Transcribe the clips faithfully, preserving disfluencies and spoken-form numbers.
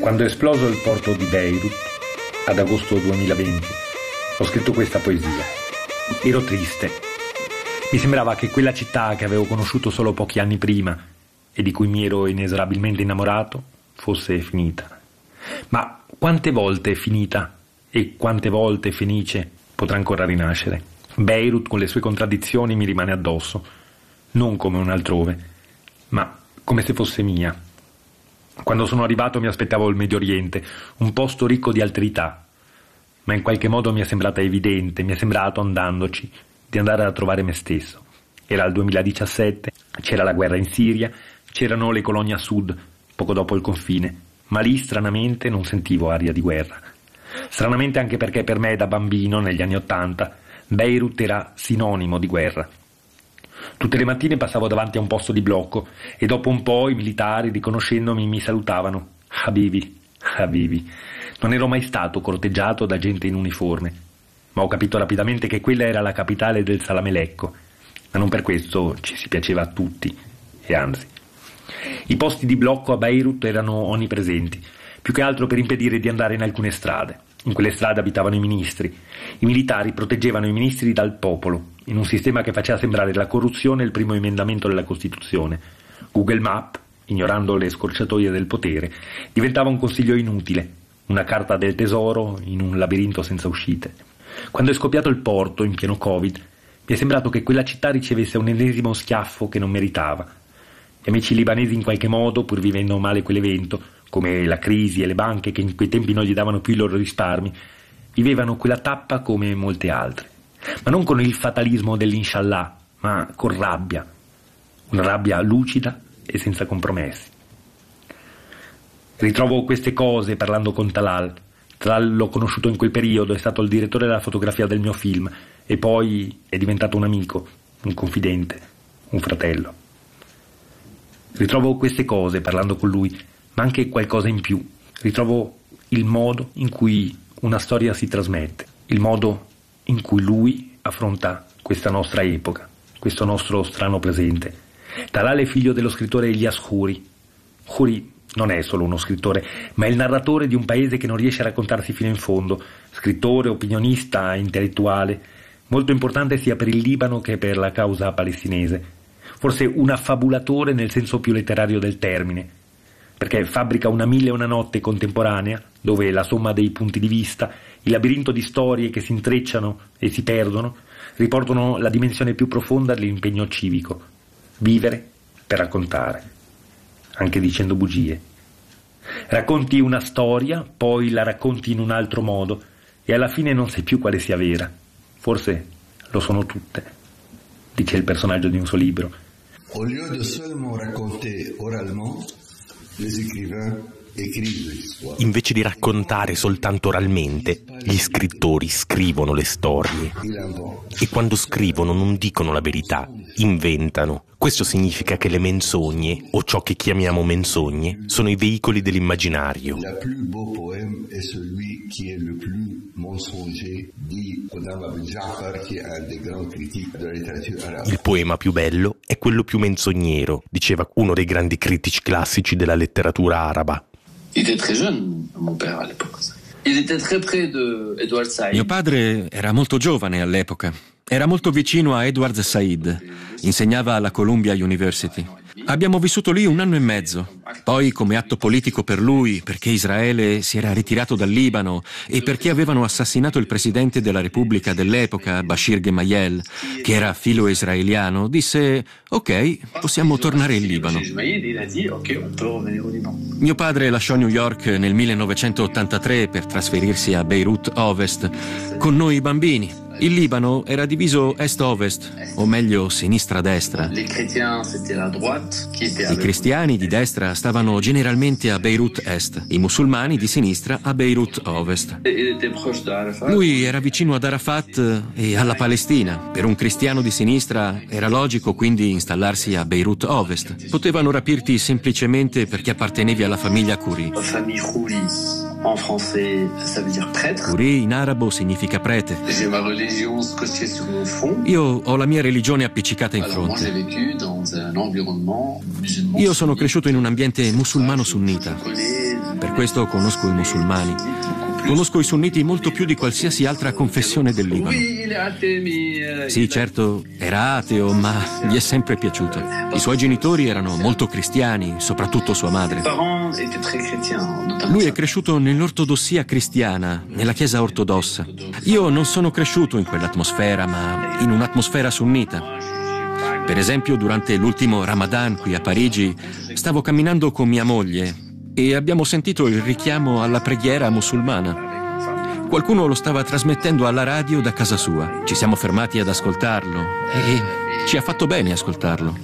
Quando è esploso il porto di Beirut, ad agosto duemilaventi, ho scritto questa poesia. Ero triste. Mi sembrava che quella città che avevo conosciuto solo pochi anni prima e di cui mi ero inesorabilmente innamorato fosse finita. Ma quante volte è finita e quante volte Fenice potrà ancora rinascere? Beirut con le sue contraddizioni mi rimane addosso, non come un altrove, ma come se fosse mia. Quando sono arrivato mi aspettavo il Medio Oriente, un posto ricco di alterità, ma in qualche modo mi è sembrata evidente, mi è sembrato, andandoci, di andare a trovare me stesso. Era il duemiladiciassette, c'era la guerra in Siria, c'erano le colonie a sud, poco dopo il confine, ma lì stranamente non sentivo aria di guerra. Stranamente anche perché per me da bambino, negli anni Ottanta, Beirut era sinonimo di guerra. Tutte le mattine passavo davanti a un posto di blocco e dopo un po' i militari, riconoscendomi, mi salutavano. Habibi, Habibi. Non ero mai stato corteggiato da gente in uniforme, ma ho capito rapidamente che quella era la capitale del salamelecco, ma non per questo ci si piaceva a tutti, e anzi. I posti di blocco a Beirut erano onnipresenti, più che altro per impedire di andare in alcune strade. In quelle strade abitavano i ministri. I militari proteggevano i ministri dal popolo, in un sistema che faceva sembrare la corruzione il primo emendamento della Costituzione. Google Map, ignorando le scorciatoie del potere, diventava un consiglio inutile, una carta del tesoro in un labirinto senza uscite. Quando è scoppiato il porto, in pieno Covid, mi è sembrato che quella città ricevesse un ennesimo schiaffo che non meritava. Gli amici libanesi in qualche modo, pur vivendo male quell'evento, come la crisi e le banche che in quei tempi non gli davano più i loro risparmi, vivevano quella tappa come molte altre. Ma non con il fatalismo dell'inshallah, ma con rabbia. Una rabbia lucida e senza compromessi. Ritrovo queste cose parlando con Talal. Talal l'ho conosciuto in quel periodo, è stato il direttore della fotografia del mio film e poi è diventato un amico, un confidente, un fratello. Ritrovo queste cose parlando con lui, ma anche qualcosa in più. Ritrovo il modo in cui una storia si trasmette, il modo in cui lui affronta questa nostra epoca, questo nostro strano presente. Talal è figlio dello scrittore Elias Khoury. Khoury non è solo uno scrittore, ma è il narratore di un paese che non riesce a raccontarsi fino in fondo, scrittore, opinionista, intellettuale, molto importante sia per il Libano che per la causa palestinese, forse un affabulatore nel senso più letterario del termine, perché fabbrica una mille e una notte contemporanea, dove la somma dei punti di vista, il labirinto di storie che si intrecciano e si perdono, riportano la dimensione più profonda dell'impegno civico, vivere per raccontare, anche dicendo bugie. Racconti una storia, poi la racconti in un altro modo, e alla fine non sai più quale sia vera. Forse lo sono tutte, dice il personaggio di un suo libro. Au lieu de seulement raconter oralement, les écrivains écrivent l'histoire. Invece di raccontare soltanto oralmente, gli scrittori scrivono le storie. E quando scrivono non dicono la verità, inventano. Questo significa che le menzogne, o ciò che chiamiamo menzogne, sono i veicoli dell'immaginario. Le plus beau poème est celui qui est le plus mensonger, dit Qudam Abu Ja'far, qui est un des grands critiques de la letteratura arabe. Il poema più bello è quello più menzognero, diceva uno dei grandi critici classici della letteratura araba. Il était très jeune, mon père, à l'époque. Il était très près de Edward Said. Mio padre era molto giovane all'epoca. Era molto vicino a Edward Said. Insegnava alla Columbia University. Abbiamo vissuto lì un anno e mezzo. Poi, come atto politico per lui, perché Israele si era ritirato dal Libano e perché avevano assassinato il presidente della Repubblica dell'epoca, Bashir Gemayel, che era filo israeliano, disse: ok, possiamo tornare in Libano. Mio padre lasciò New York nel millenovecentottantatré per trasferirsi a Beirut Ovest con noi bambini. Il Libano era diviso est-ovest, o meglio sinistra-destra. I cristiani di destra stavano generalmente a Beirut Est, i musulmani di sinistra a Beirut Ovest. Lui era vicino ad Arafat e alla Palestina. Per un cristiano di sinistra era logico quindi installarsi a Beirut Ovest. Potevano rapirti semplicemente perché appartenevi alla famiglia Khoury. En français, ça veut dire prêtre. Khoury in arabo significa prete. J'ai ma religion scotchée sur mon front. Io ho la mia religione appiccicata in Alors, moi, fronte. j'ai vécu dans un environnement musulman. Io sono cresciuto in un ambiente musulmano sunnita. per questo conosco i musulmani. Conosco i sunniti molto più di qualsiasi altra confessione del Libano. Sì, certo, era ateo, ma gli è sempre piaciuto. I suoi genitori erano molto cristiani, soprattutto sua madre. Lui è cresciuto nell'ortodossia cristiana, nella chiesa ortodossa. Io non sono cresciuto in quell'atmosfera, ma in un'atmosfera sunnita. Per esempio, durante l'ultimo Ramadan qui a Parigi, stavo camminando con mia moglie e abbiamo sentito il richiamo alla preghiera musulmana. Qualcuno lo stava trasmettendo alla radio da casa sua. Ci siamo fermati ad ascoltarlo e ci ha fatto bene ascoltarlo.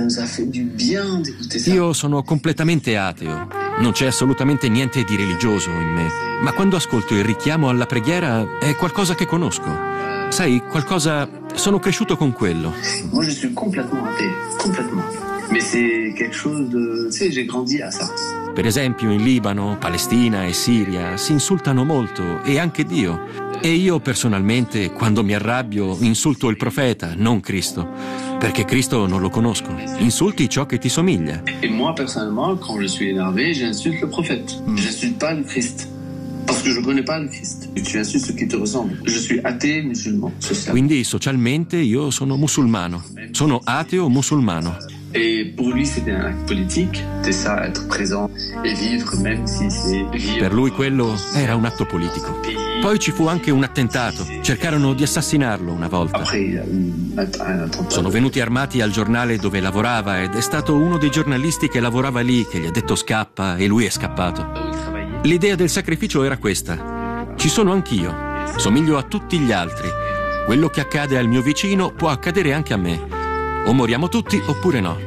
Io sono completamente ateo. Non c'è assolutamente niente di religioso in me, ma quando ascolto il richiamo alla preghiera è qualcosa che conosco. Sai, qualcosa... sono cresciuto con quello. Moi je suis complètement athée, complètement. Mais c'est quelque chose de... Tu sais, j'ai grandi à ça. Per esempio in Libano, Palestina e Siria si insultano molto e anche Dio. E io personalmente, quando mi arrabbio, insulto il profeta, non Cristo, perché Cristo non lo conosco. Insulti ciò che ti somiglia. Et moi personnellement, quand je suis énervé, j'insulte le prophète. J'insulte pas le Christ. Parce que je connais pas le Christ. Tu insultes ce qui te ressemble. Je suis athée musulman. Quindi socialmente io sono musulmano. Sono ateo musulmano. Et pour lui c'était un acte politique, c'est ça, être présent et vivre même si c'est vivre. Per lui quello era un atto politico. Poi ci fu anche un attentato. Cercarono di assassinarlo una volta. Sono venuti armati al giornale dove lavorava ed è stato uno dei giornalisti che lavorava lì che gli ha detto scappa e lui è scappato. L'idea del sacrificio era questa. Ci sono anch'io. Somiglio a tutti gli altri. Quello che accade al mio vicino può accadere anche a me. O moriamo tutti oppure no.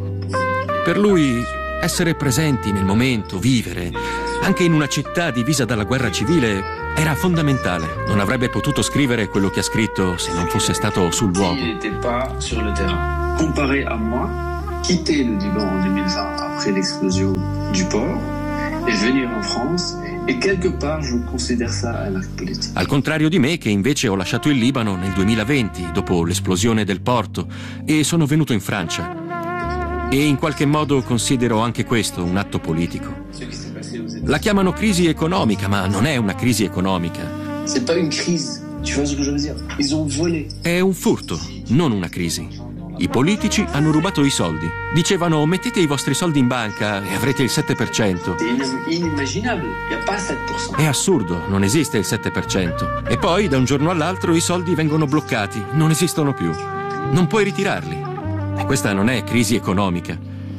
Per lui essere presenti nel momento, vivere, anche in una città divisa dalla guerra civile, era fondamentale. Non avrebbe potuto scrivere quello che ha scritto se non fosse stato sul luogo. Il n'était pas sur le terrain. Comparé à moi, quitter le Liban en duemila vingt après l'explosion du port et venir en France. E quelque part je considère ça un acte politique. Al contrario di me, che invece ho lasciato il Libano nel duemilaventi, dopo l'esplosione del porto, e sono venuto in Francia. E in qualche modo considero anche questo un atto politico. La chiamano crisi economica, ma non è una crisi economica. C'est pas une crise. Tu vois ce que je veux dire? Ils ont volé. È un furto, non una crisi. I politici hanno rubato i soldi. Dicevano mettete i vostri soldi in banca e avrete il sette per cento. C'est inimmaginable, il n'y a pas sept pour cent. È assurdo, non esiste il sette per cento. E poi da un giorno all'altro i soldi vengono bloccati, non esistono più. Non puoi ritirarli. E questa non è crisi economica.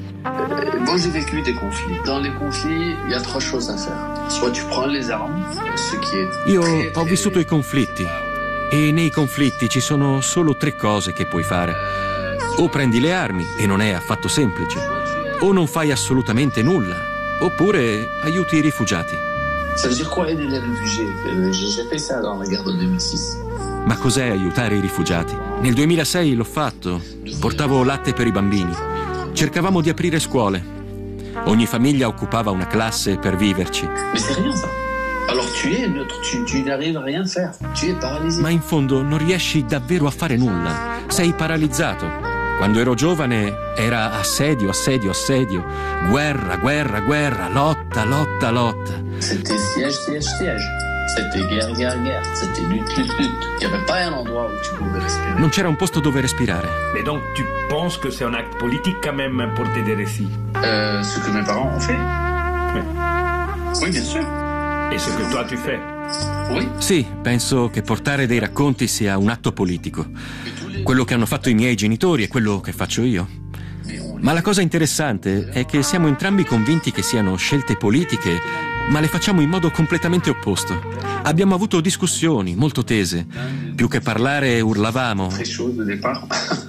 Moi j'ai vécu des conflits. Dans les conflits, il y a trois choses à faire. Soit tu prends les armes, ce qui est Io très, ho très... vissuto i conflitti e nei conflitti ci sono solo tre cose che puoi fare. O prendi le armi, e non è affatto semplice, o non fai assolutamente nulla, oppure aiuti i rifugiati. Ça veut dire quoi aider les réfugiés? J'ai fait ça dans la guerre del duemilasei. Ma cos'è aiutare i rifugiati? Nel duemilasei l'ho fatto, portavo latte per i bambini, cercavamo di aprire scuole. Ogni famiglia occupava una classe per viverci. Mais c'est rien ça. Alors tu es neutre, tu, tu n'arrives à rien faire, tu es paralysé. Ma in fondo non riesci davvero a fare nulla, sei paralizzato. Quando ero giovane era assedio, assedio, assedio, guerra, guerra, guerra, lotta, lotta, lotta. C'était siège, siège, siège. C'était guerre, guerre, guerre. C'était lutte, lutte, lutte. Il n'y avait pas un endroit où tu pouvais respirer. Non c'era un posto dove respirare. Et donc tu penses que c'est un acte politique quand même pour t'aider ici? Euh, ce que mes parents ont fait. Oui. Oui, bien sûr. Et ce que toi tu fais? Oui. Sì, penso che portare dei racconti sia un atto politico. Quello che hanno fatto i miei genitori è quello che faccio io. Ma la cosa interessante è che siamo entrambi convinti che siano scelte politiche, ma le facciamo in modo completamente opposto. Abbiamo avuto discussioni molto tese. Più che parlare urlavamo. Très chaud de départ.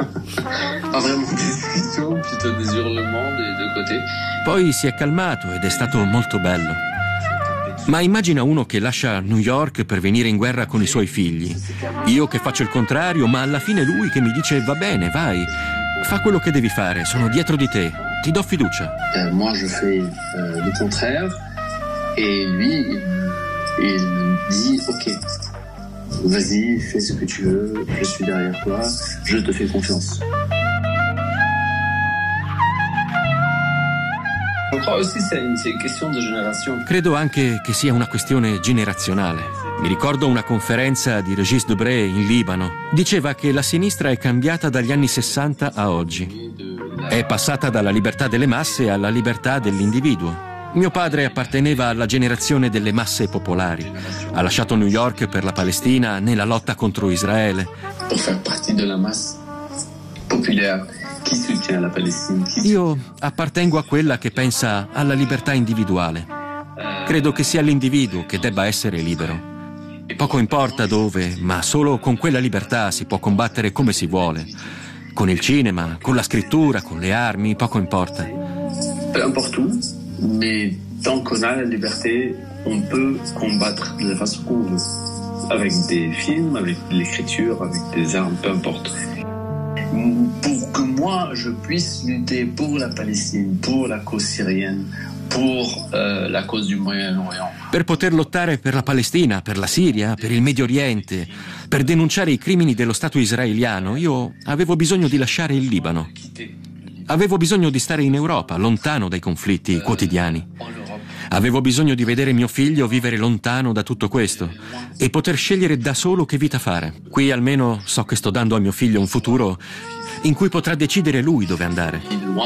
Pas vraiment des discussions, plutôt des hurlements des deux côtés. Poi si è calmato ed è stato molto bello. Ma immagina uno che lascia New York per venire in guerra con i suoi figli. Io che faccio il contrario, ma alla fine lui che mi dice va bene, vai, fa quello che devi fare, sono dietro di te, ti do fiducia. Euh, moi je fais euh, le contraire et lui il, il me dit ok, vas-y, fais ce que tu veux, je suis derrière toi, je te fais confiance. Credo anche che sia una questione generazionale. Mi ricordo una conferenza di Régis Debray in Libano. Diceva che la sinistra è cambiata dagli anni sessanta a oggi. È passata dalla libertà delle masse alla libertà dell'individuo. Mio padre apparteneva alla generazione delle masse popolari. Ha lasciato New York per la Palestina nella lotta contro Israele. Per fare parte della massa popolare. Chi sostiene la Palestina? Io appartengo a quella che pensa alla libertà individuale. Credo che sia l'individuo che debba essere libero. Poco importa dove, ma solo con quella libertà si può combattere come si vuole. Con il cinema, con la scrittura, con le armi, poco importa. Peu importe où, mais tant qu'on a la liberté, on peut combattre de la façon qu'on veut. Avec des films, avec l'écriture, avec des armes, peu importe. Pour que moi je puisse lutter pour la Palestine, pour la cause syrienne, pour euh, la cause du Moyen-Orient. Per poter lottare per la Palestina, per la Siria, per il Medio Oriente, per denunciare i crimini dello Stato israeliano, io avevo bisogno di lasciare il Libano. Avevo bisogno di stare in Europa, lontano dai conflitti quotidiani. Avevo bisogno di vedere mio figlio vivere lontano da tutto questo e poter scegliere da solo che vita fare. Qui almeno so che sto dando a mio figlio un futuro in cui potrà decidere lui dove andare.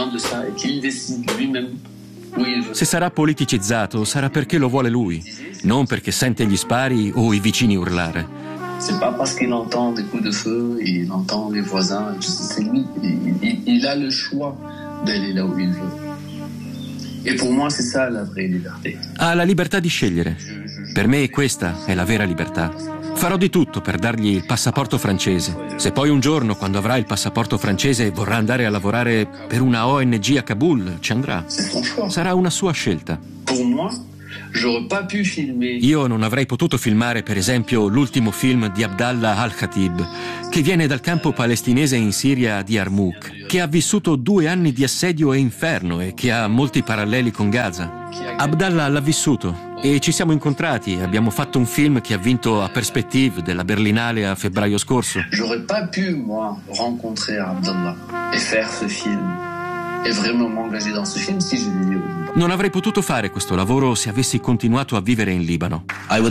Se sarà politicizzato, sarà perché lo vuole lui, non perché sente gli spari o i vicini urlare. C'est pas parce qu'il entend des coups de feu, il entend les voisins, c'est lui, il, il a le choix d'aller là où il veut. E per me c'est ça la vraie liberté. Ha la libertà di scegliere. Per me questa è la vera libertà. Farò di tutto per dargli il passaporto francese. Se poi un giorno, quando avrà il passaporto francese, vorrà andare a lavorare per una O N G a Kabul, ci andrà. Sarà una sua scelta. Per me, j'aurais pas pu filmer. Io non avrei potuto filmare, per esempio, l'ultimo film di Abdallah al-Khatib, che viene dal campo palestinese in Siria di Yarmouk, che ha vissuto due anni di assedio e inferno e che ha molti paralleli con Gaza. Abdallah l'ha vissuto e ci siamo incontrati e abbiamo fatto un film che ha vinto a Perspective della Berlinale a febbraio scorso. J'aurais pas pu, moi, rencontrer Abdallah et faire ce film. E vraiment m'engager dans ce film si je vivais au Libano. Non avrei potuto fare questo lavoro se avessi continuato a vivere in Libano.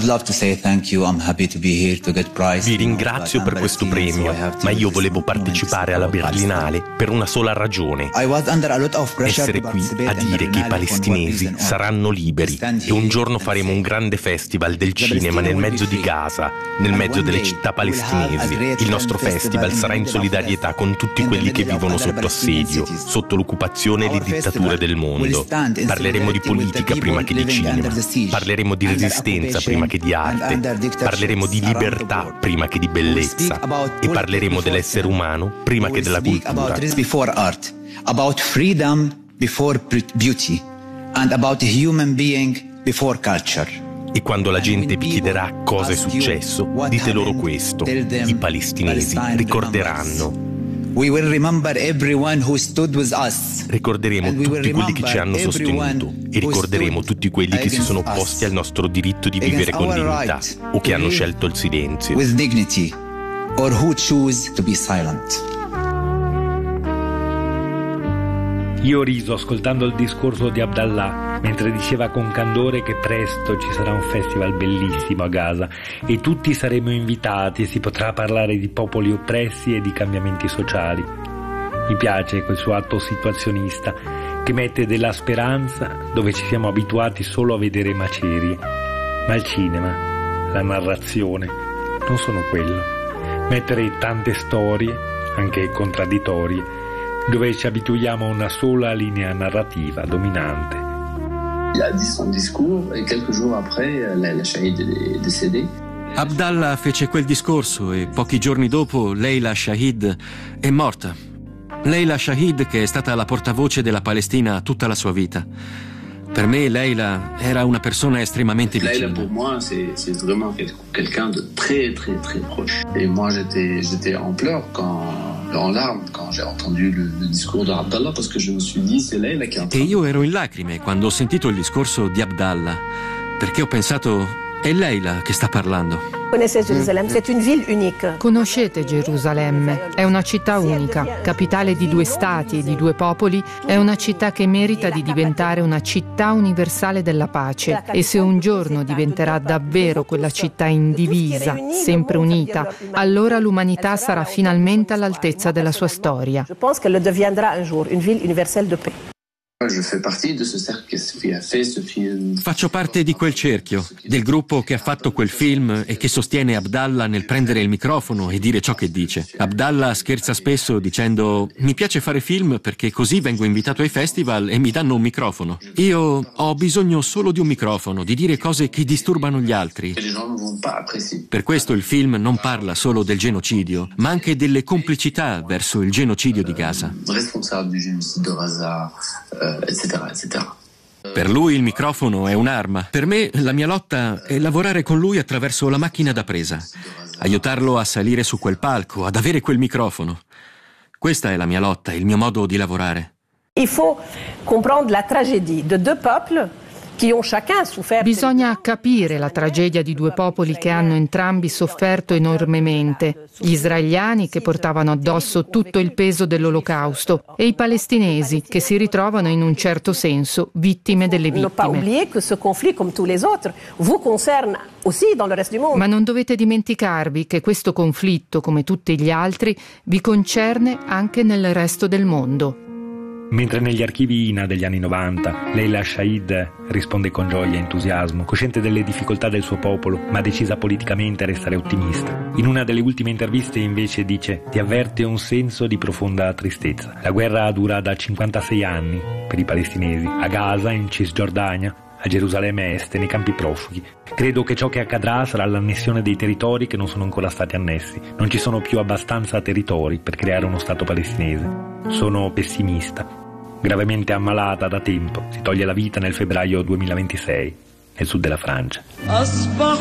Vi ringrazio per questo premio, ma io volevo partecipare alla Berlinale per una sola ragione: essere qui a dire che i palestinesi saranno liberi e un giorno faremo un grande festival del cinema nel mezzo di Gaza, nel mezzo delle città palestinesi. Il nostro festival sarà in solidarietà con tutti quelli che vivono sotto assedio, sotto l'occupazione e le dittature del mondo. Parleremo di politica prima che di cinema, parleremo di resistenza prima che di arte, parleremo di libertà prima che di bellezza e parleremo dell'essere umano prima che della cultura. About freedom before beauty and about human being before culture. E quando la gente vi chiederà cosa è successo, dite loro questo: i palestinesi ricorderanno. We will remember everyone who stood with us. Ricorderemo tutti quelli che ci hanno sostenuto e ricorderemo tutti quelli che si sono opposti al nostro diritto di vivere con dignità o che hanno scelto il silenzio. With dignity, or who choose to be silent. Io ho riso ascoltando il discorso di Abdallah mentre diceva con candore che presto ci sarà un festival bellissimo a Gaza e tutti saremo invitati e si potrà parlare di popoli oppressi e di cambiamenti sociali. Mi piace quel suo atto situazionista che mette della speranza dove ci siamo abituati solo a vedere macerie. Ma il cinema, la narrazione, non sono quello. Mettere tante storie, anche contraddittorie, dove ci abituiamo a una sola linea narrativa dominante. Il a dit son discours et quelques jours après, la Shahid est décédée. Abdallah fece quel discorso e pochi giorni dopo Leila Shahid è morta. Leila Shahid, che è stata la portavoce della Palestina tutta la sua vita. Per me Leila era una persona estremamente vicina. Leila pour moi c'est c'est vraiment quelqu'un de très très très proche. Et moi j'étais j'étais en pleurs quand en larmes quand j'ai entendu le, le discours de Abdallah parce que je me suis dit c'est Leila qui est en train. E io ero in lacrime quando ho sentito il discorso di Abdallah, perché ho pensato È Leila che sta parlando. Conoscete Gerusalemme? È una città unica, capitale di due stati e di due popoli. È una città che merita di diventare una città universale della pace. E se un giorno diventerà davvero quella città indivisa, sempre unita, allora l'umanità sarà finalmente all'altezza della sua storia. Faccio parte di quel cerchio, del gruppo che ha fatto quel film e che sostiene Abdallah nel prendere il microfono e dire ciò che dice. Abdallah scherza spesso dicendo: mi piace fare film perché così vengo invitato ai festival e mi danno un microfono. Io ho bisogno solo di un microfono, di dire cose che disturbano gli altri. Per questo il film non parla solo del genocidio, ma anche delle complicità verso il genocidio di Gaza. Eccetera, eccetera. Per lui il microfono è un'arma. Per me la mia lotta è lavorare con lui attraverso la macchina da presa, aiutarlo a salire su quel palco, ad avere quel microfono. Questa è la mia lotta, il mio modo di lavorare. Il faut comprendre la tragédie de deux peuples. Bisogna capire la tragedia di due popoli che hanno entrambi sofferto enormemente, gli israeliani che portavano addosso tutto il peso dell'Olocausto e i palestinesi che si ritrovano in un certo senso vittime delle vittime. Ma non dovete dimenticarvi che questo conflitto, come tutti gli altri, vi concerne anche nel resto del mondo. Mentre negli archivi I N A degli anni novanta, Leila Shaid risponde con gioia e entusiasmo, cosciente delle difficoltà del suo popolo, ma decisa politicamente a restare ottimista. In una delle ultime interviste invece dice: ti avverte un senso di profonda tristezza. La guerra dura da cinquantasei anni per i palestinesi, a Gaza, in Cisgiordania, a Gerusalemme Est e nei campi profughi. Credo che ciò che accadrà sarà l'annessione dei territori che non sono ancora stati annessi. Non ci sono più abbastanza territori per creare uno Stato palestinese. Sono pessimista. Gravemente ammalata da tempo, si toglie la vita nel febbraio duemilaventisei nel sud della Francia.